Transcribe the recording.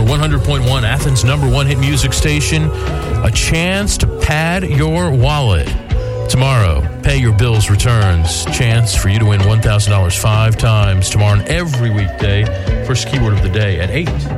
100.1, Athens' #1 hit music station. A chance to pad your wallet. Tomorrow, pay your bills returns. Chance for you to win $1,000 5 times tomorrow and every weekday. First keyword of the day at 8.